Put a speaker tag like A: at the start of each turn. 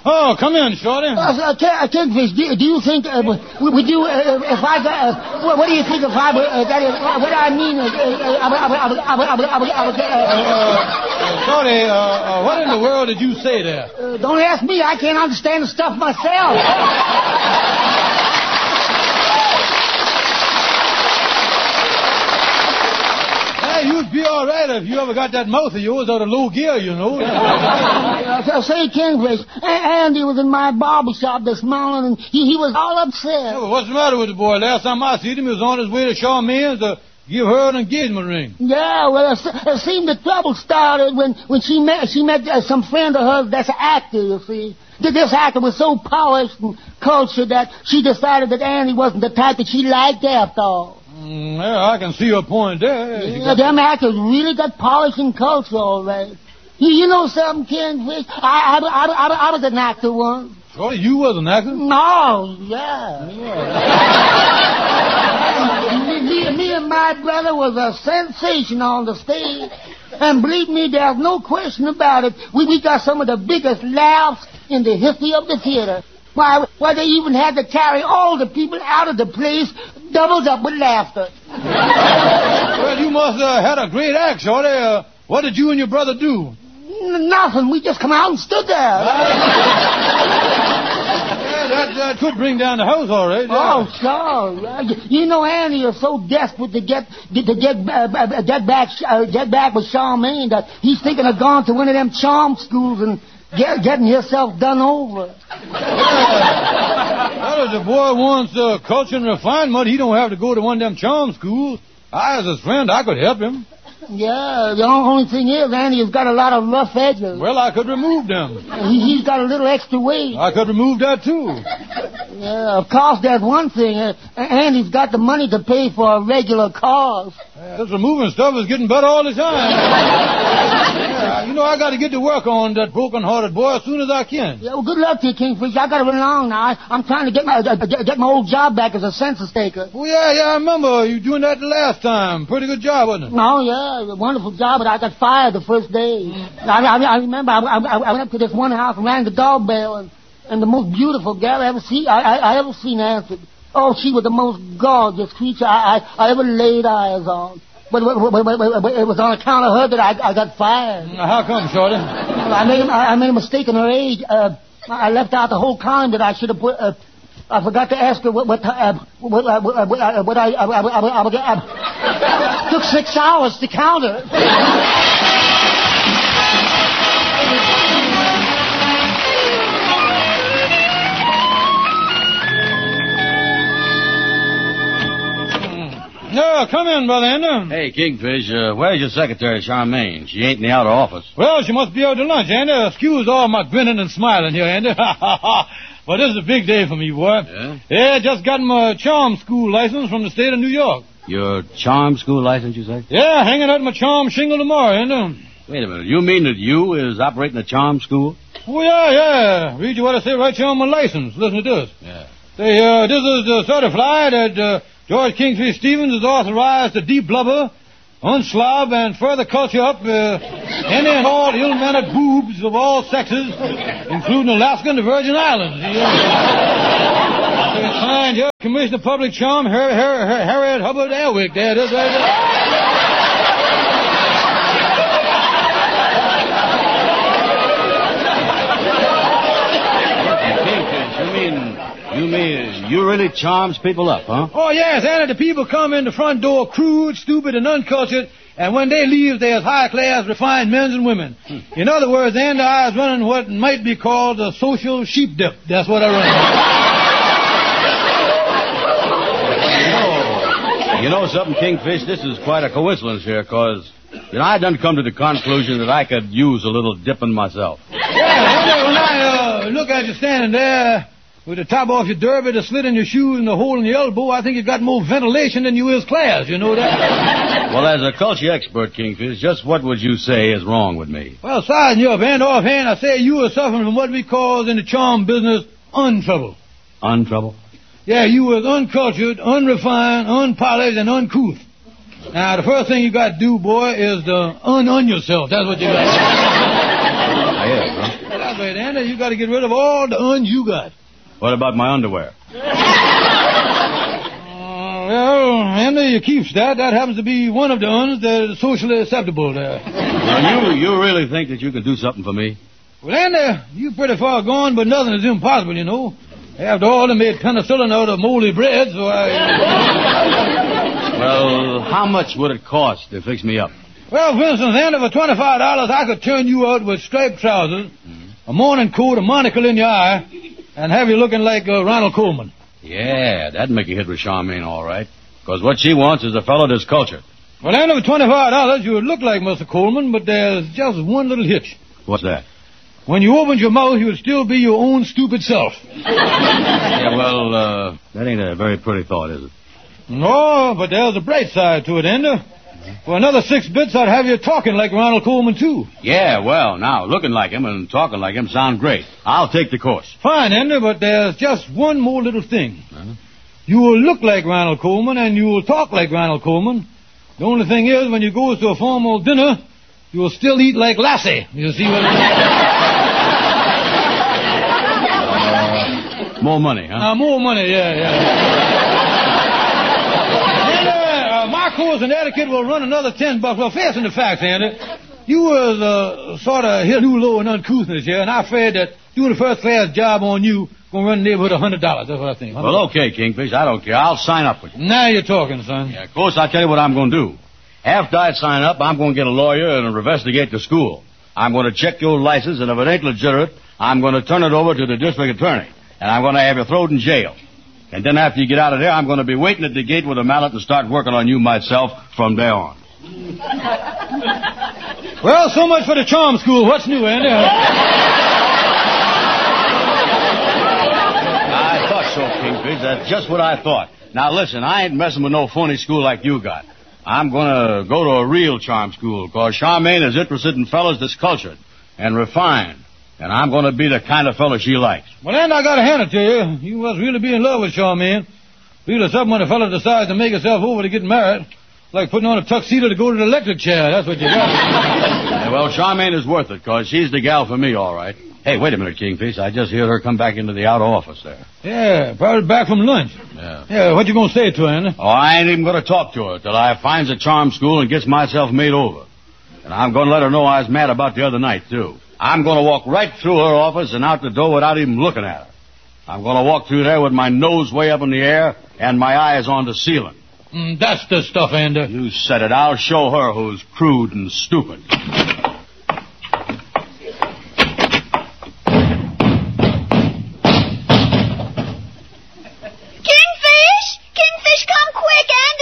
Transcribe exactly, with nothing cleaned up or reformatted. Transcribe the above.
A: Oh, come in, Shorty.
B: Uh, uh, Ken- Kingfish, do, do you think, uh, would, would you, uh, if I got, uh, what, what do you think if I, uh, that is, what I mean is, uh, uh,
A: uh, Shorty, uh, uh, what in the world did you say there?
B: uh, don't ask me, I can't understand the stuff myself.
A: You'd be all right if you ever got that mouth of yours out of low gear, you know.
B: uh, say, Kingfish, Andy was in my barber shop this morning, and he, he was all upset.
A: Yeah, well, what's the matter with the boy? Last time I seen him, he was on his way to Charmaine's to give her an engagement ring.
B: Yeah, well, it, it seemed the trouble started when, when she met she met uh, some friend of hers that's an actor, you see. This actor was so polished and cultured that she decided that Andy wasn't the type that she liked after all.
A: Mm, yeah, I can see your point there.
B: Yeah, them actors really got polish and culture, all right. You, you know something, Kingfish? I, I, I, I, I was an actor once.
A: Shorty, you was an actor?
B: No, yeah. yeah. me, me, me and my brother was a sensation on the stage. And believe me, there's no question about it. We, we got some of the biggest laughs in the history of the theater. Why, why, they even had to carry all the people out of the place, doubled up with laughter.
A: Well, you must have uh, had a great act, Shorty. Uh, what did you and your brother do?
B: N- nothing. We just come out and stood there.
A: Yeah, that, that could bring down the house, all right. Yeah.
B: Oh, sure. You know, Andy is so desperate to get to get uh, get back uh, get back with Charmaine that he's thinking of going to one of them charm schools and Get, getting yourself done over.
A: Yeah. Well, if the boy wants uh, culture and refinement, he don't have to go to one of them charm schools. I, as his friend, I could help him.
B: Yeah, the only thing is, Andy has got a lot of rough edges.
A: Well, I could remove them.
B: He, he's got a little extra weight.
A: I could remove that, too.
B: Yeah, of course, there's one thing. Uh, Andy's got the money to pay for a regular cause.
A: Yeah, this removing stuff is getting better all the time. Yeah, you know, I got to get to work on that broken-hearted boy as soon as I can.
B: Yeah, well, good luck to you, Kingfish. I got to run along now. I, I'm trying to get my uh, get, get my old job back as a census taker.
A: Oh, yeah, yeah, I remember you doing that the last time. Pretty good job, wasn't it?
B: Oh, yeah, a wonderful job, but I got fired the first day. Mm. I, I, I remember I, I, I went up to this one house and rang the doorbell, and, and the most beautiful gal I ever see, I, I, I ever seen answered. Oh, she was the most gorgeous creature I, I, I ever laid eyes on. But, but, but, but, but it was on account of her that I, I got fired.
A: How come, Shorty?
B: I made, I made a mistake in her age. Uh, I left out the whole column that I should have put... Uh, I forgot to ask her what what uh, what, uh, what, uh, what I, I, I, I, I, I, I took six hours to count her.
A: No, come in, Brother Ender.
C: Hey, Kingfish, uh, where's your secretary, Charmaine? She ain't in the outer office.
A: Well, she must be out to lunch, Ender. Excuse all my grinning and smiling here, Ender. Well, this is a big day for me, boy.
C: Yeah?
A: Yeah, just got my charm school license from the state of New York.
C: Your charm school license, you say?
A: Yeah, hanging out my charm shingle tomorrow, Ender.
C: Wait a minute. You mean that you is operating a charm school?
A: Oh, yeah, yeah. Read you what I say right here on my license. Listen to this.
C: Yeah.
A: Say, uh, this is the certify that uh, George Kingfish Stevens is authorized to de-blubber, unslob, and further culture up uh, any and all ill-mannered boobs of all sexes, including Alaska and the Virgin Islands. Yeah. Signed, here, Commissioner of Public Charm, Har- Har- Har- Harriet Hubbard Elwick. There it is, right there.
C: You mean you really charms people up, huh?
A: Oh, yes, and the people come in the front door crude, stupid, and uncultured, and when they leave, they're high-class, refined men and women. Hmm. In other words, and I was running what might be called a social sheep dip. That's what I
C: run. you, know, you know something, Kingfish? This is quite a coincidence here, because you know, I done come to the conclusion that I could use a little dipping myself.
A: Yeah, when I uh, look at you standing there with the top off your derby, the slit in your shoes, and the hole in your elbow, I think you've got more ventilation than you is class, you know that?
C: Well, as a culture expert, Kingfish, just what would you say is wrong with me?
A: Well, sizing you up hand offhand, I say you are suffering from what we call in the charm business untrouble.
C: Untrouble?
A: Yeah, you was uncultured, unrefined, unpolished, and uncouth. Now, the first thing you got to do, boy, is to un-un yourself. That's what you got to do.
C: I am, huh?
A: right way, Andy. You got to get rid of all the uns you got.
C: What about my underwear?
A: Uh, well, Andy, you keeps that. That happens to be one of the uns that is socially acceptable there.
C: Now, you, you really think that you can do something for me?
A: Well, Andy, you pretty far gone, but nothing is impossible, you know. After all, they made penicillin out of moldy bread, so I...
C: Well, how much would it cost to fix me up?
A: Well, for instance, Andy, for twenty-five dollars, I could turn you out with striped trousers, mm-hmm. a morning coat, a monocle in your eye, and have you looking like uh, Ronald Coleman.
C: Yeah, that'd make a hit with Charmaine, all right. Because what she wants is a fellow that's cultured.
A: Well, Andy, for twenty-five dollars, you would look like Mister Coleman, but there's just one little hitch.
C: What's that?
A: When you opened your mouth, you would still be your own stupid self.
C: Yeah, well, uh, that ain't a very pretty thought, is it?
A: No, but there's a bright side to it, Ender. For another six bits, I'd have you talking like Ronald Coleman, too.
C: Yeah, well, now, looking like him and talking like him sound great. I'll take the course.
A: Fine, Ender, but there's just one more little thing.
C: Huh?
A: You will look like Ronald Coleman, and you will talk like Ronald Coleman. The only thing is, when you go to a formal dinner, you will still eat like Lassie. You see what I mean?
C: More money, huh?
A: Uh, more money, yeah, yeah. And, uh, my course in etiquette will run another ten bucks. Well, facing the facts, Andy, you was uh, sort of hit too low in uncouthness here, and I'm afraid that doing a first-class job on you going to run the neighborhood of one hundred dollars. That's what I think.
C: Well, okay, Kingfish, I don't care. I'll sign up with you.
A: Now you're talking, son.
C: Yeah, of course, I'll tell you what I'm going to do. After I sign up, I'm going to get a lawyer and investigate the school. I'm going to check your license, and if it ain't legitimate, I'm going to turn it over to the district attorney. And I'm going to have you thrown in jail. And then after you get out of there, I'm going to be waiting at the gate with a mallet and start working on you myself from there on.
A: Well, so much for the charm school. What's new, Andy?
C: I thought so, Kingfish. That's just what I thought. Now, listen, I ain't messing with no phony school like you got. I'm going to go to a real charm school, because Charmaine is interested in fellas that's cultured and refined. And I'm going to be the kind of fellow she likes.
A: Well, then I got to hand it to you. You must really be in love with Charmaine. Really something when a fellow decides to make himself over to get married. Like putting on a tuxedo to go to the electric chair. That's what you got.
C: Yeah, well, Charmaine is worth it, because she's the gal for me, all right. Hey, wait a minute, Kingfish. I just heard her come back into the outer office there.
A: Yeah, probably back from lunch.
C: Yeah.
A: Yeah, what you going to say to her, Andy?
C: Oh, I ain't even going to talk to her till I finds a charm school and gets myself made over. And I'm going to let her know I was mad about the other night, too. I'm going to walk right through her office and out the door without even looking at her. I'm going to walk through there with my nose way up in the air and my eyes on the ceiling.
A: Mm, that's the stuff, Andy.
C: You said it. I'll show her who's crude and stupid.